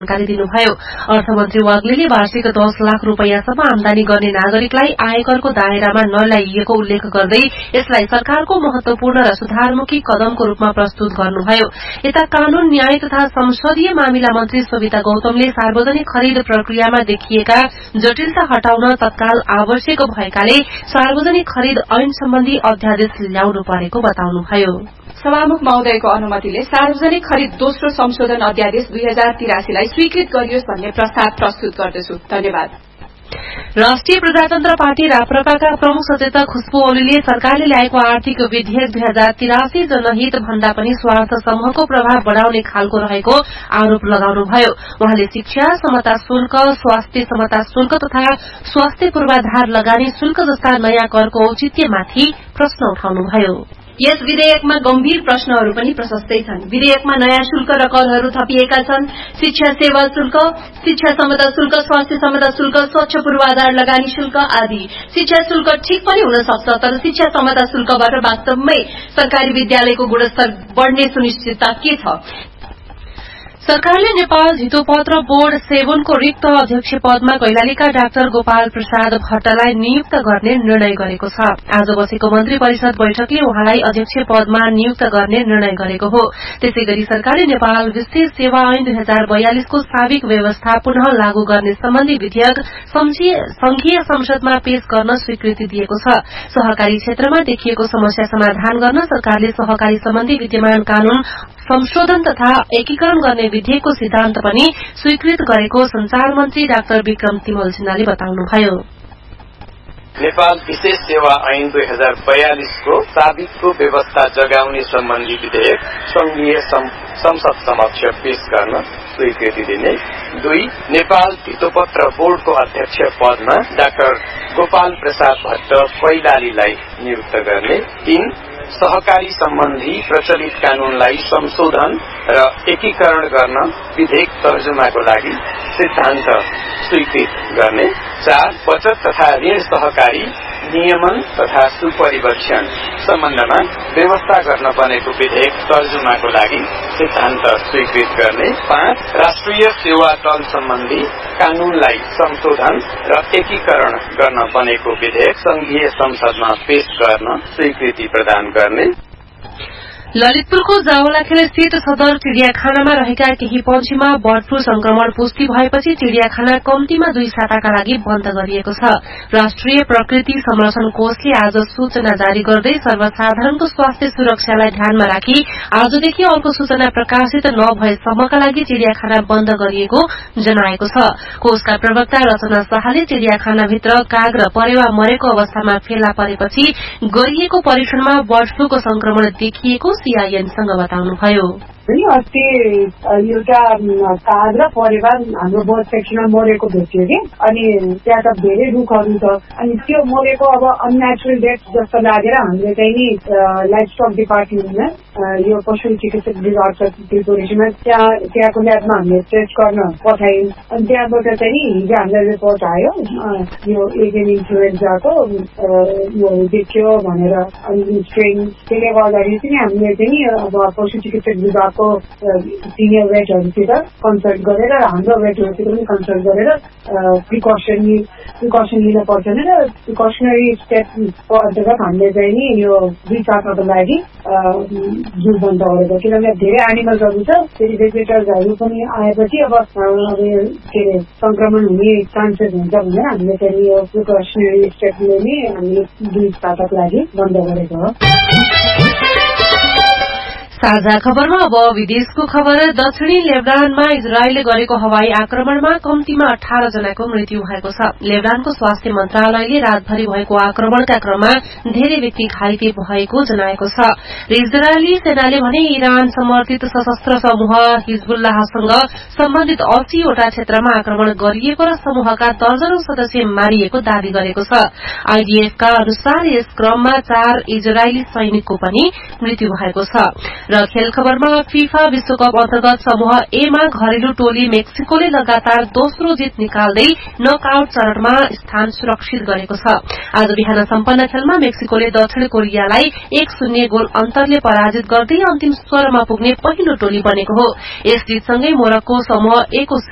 जानकारी दिनुभयो। अर्थमन्त्री वाग्लेले वार्षिक 10 लाख रूपैयाँसम्म आमदानी गर्ने नागरिकलाई आयकरको दायरामा नल्याइएको उल्लेख गर्दै यसलाई सरकारको महत्वपूर्ण र सुधारमुखी कदमको रूपमा प्रस्तुत गर्नुभयो। यता कानून न्याय तथा संसदीय मामिला मन्त्री सविता गौतमले सार्वजनिक खरिद प्रक्रियामा देखिएका जटिलता हटाउन तत्काल आवश्यक भएकाले सार्वजनिक खरिद ऐन सम्बन्धी अध्यादेश ल्याउनु परेको बताउनुभयो। सभामुख महोदयको अनुमतिले सार्वजनिक खरिद दोस्रो संशोधन अध्यादेश 2083 लाई स्वीकृत गरियोस् भन्ने प्रस्ताव प्रस्तुत गर्दछु। धन्यवाद। राष्ट्रिय प्रजातन्त्र पार्टी राप्रपाका प्रमुख सचेतक खुशबु ओलीले सरकारले ल्याएको आर्थिक विधेयक 2083 जनहित भन्दा पनि स्वार्थ समूहको प्रभाव बढ़ाउने खालको रहेको आरोप लगाउनुभयो। उहाँले शिक्षा समता शुल्क, स्वास्थ्य समता शुल्क तथा स्वास्थ्य पूर्वाधार लगानी शुल्क जस्ता नयाँ करको औचित्यमाथि प्रश्न उठाउनुभयो। यस विधेयकमा गम्भीर प्रश्नहरू पनि प्रशस्तै छन्। विधेयकमा नयाँ शुल्क र करहरू थपिएका छन्। शिक्षा सेवा शुल्क, शिक्षा समता शुल्क, स्वास्थ्य समता शुल्क, स्वच्छ पूर्वाधार लगानी शुल्क आदि। शिक्षा शुल्क ठिक पनि हुन सक्छ, तर शिक्षा समता शुल्कबाट वास्तवमै सरकारी विद्यालयको गुणस्तर बढ़ने सुनिश्चितता के छ? सरकारले नेपाल धितोपत्र बोर्ड 7 को रिक्त अध्यक्ष पदमा कैलालीका डाक्टर गोपाल प्रसाद भट्टलाई नियुक्त गर्ने निर्णय गरेको छ। आज बसेको मन्त्री परिषद बैठकले उहाँलाई अध्यक्ष पदमा नियुक्त गर्ने निर्णय गरेको हो। त्यसैगरी सरकारले नेपाल विशेष सेवा ऐन 2042 को साविक व्यवस्था पुनः लागू गर्ने सम्बन्धी विधेयक संघीय संसदमा पेश गर्न स्वीकृति दिएको छ। सहकारी क्षेत्रमा देखिएको समस्या समाधान गर्न सरकारले सहकारी सम्बन्धी विद्यमान कानून संशोधन तथा एकीकरण गर्ने विधेयकको सिद्धान्त पनि स्वीकृत गरेको संचार मन्त्री डाक्टर विक्रम तिमल सिन्हाले बताउनुभयो। नेपाल विशेष सेवा ऐन 2042 को साबिकको व्यवस्था जगाउने सम्बन्धी विधेयक संघीय संसद समक्ष पेश गर्न स्वीकृति दिने। 2. नेपाल धितोपत्र बोर्डको अध्यक्ष पदमा डाक्टर गोपाल प्रसाद भट्ट कैलालीलाई नियुक्त गर्ने। 3. सहकारी सम्बन्धी प्रचलित कानूनलाई संशोधन र एकीकरण गर्न विधेयक तर्जुमाको लागि सिद्धान्त स्वीकृत गर्ने। 4. बचत तथा ऋण सहकारी नियमन तथा सुपरिवर्तन सम्बन्धमा व्यवस्था गर्न बनेको विधेयक तर्जुमाको लागि सिद्धान्त स्वीकृत गर्ने। 5. राष्ट्रिय सेवा तल सम्बन्धी कानूनलाई संशोधन र एकीकरण गर्न बनेको विधेयक संघीय संसदमा पेश गर्न स्वीकृति प्रदान गर्ने। ललितपुरको जावलाखेल स्थित सदर चिड़ियाखानामा रहेका केही पन्छीमा बर्ड फ्लू संक्रमण पुष्टि भएपछि चिड़ियाखाना कम्तीमा 2 साताका लागि बन्द गरिएको छ। राष्ट्रिय प्रकृति संरक्षण कोषले आज सूचना जारी गर्दै सर्वसाधारणको स्वास्थ्य सुरक्षालाई ध्यानमा राखी आजदेखि अर्को सूचना प्रकाशित नभएसम्मका लागि चिड़ियाखाना बन्द गरिएको जनाएको छ। कोषका प्रवक्ता रचना शाहले चिड़ियाखानाभित्र काग र परेवा मरेको अवस्थामा फेला परेपछि गरिएको परीक्षणमा बर्ड फ्लूको संक्रमण देखिएको सीआईएनसँग बताउनुभयो। अस्ति एउटा काग र परेवा हाम्रो बर्ड सेक्सनमा मरेको भेटियो कि, अनि त्यहाँ त धेरै रुखहरू छ, अनि त्यो मरेको अब अननेचुरल डेथ जस्तो लागेर हामीले चाहिँ नि लाइफ स्टक डिपार्टमेन्टमा यो पशु चिकित्सक विभाग छ त्रिपुरेसीमा त्यहाँको ल्याबमा हामीले टेस्ट गर्न पठायौँ। अनि त्यहाँबाट चाहिँ नि हिजो हामीलाई रिपोर्ट आयो यो एभियन इन्फ्लुएन्जाको यो देखियो भनेर। अनि स्ट्रेन त्यसले गर्दाखेरि चाहिँ हामीले चाहिँ अब पशु चिकित्सक विभाग सिनियर वेटहरूसित कन्सल्ट गरेर र हाम्रो वेटहरूसित पनि कन्सल्ट गरेर प्रिकसन लिन पर्छ र प्रिकसनरी स्टेपको अन्तर्गत हामीले चाहिँ नि यो 2 साताको लागि जू बन्द गरेको। किनभने धेरै एनिमल्सहरू छ, फेरि भेजिटेटर्सहरू पनि आएपछि अब के अरे संक्रमण हुने चान्सेस हुन्छ भनेर हामीले चाहिँ यो प्रिकसनरी स्टेपले नै हामीले 2 साताको लागि बन्द गरेको हो। साझा खबरमा अब विदेशको खबर। दक्षिणी लेबनानमा इजरायलले गरेको हवाई आक्रमणमा कम्तीमा 18 जनाको मृत्यु भएको छ। लेबनानको स्वास्थ्य मन्त्रालयले रातभरि भएको आक्रमणका क्रममा धेरै व्यक्ति घाइते भएको जनाएको छ। इजरायली सेनाले भने इरान समर्थित सशस्त्र समूह हिजबुल्लाहसँग सम्बन्धित 80 वटा क्षेत्रमा आक्रमण गरिएको र समूहका दर्जनौं सदस्य मारिएको दावी गरेको छ। आईडीएफका अनुसार यस क्रममा 4 इजरायली सैनिकको पनि मृत्यु भएको छ। र खेल खबरमा फीफा विश्वकप अन्तर्गत समूह ए मा घरेलु टोली मेक्सिकोले लगातार दोस्रो जित निकाल्दै नकआउट चरणमा स्थान सुरक्षित गरेको छ। आज बिहान सम्पन्न खेलमा मेक्सिकोले दक्षिण कोरियालाई 1-0 गोल अन्तरले पराजित गर्दै अन्तिम 16 मा पुग्ने पहिलो टोली बनेको हो। यस जितसँगै मोरक्को समूह ए को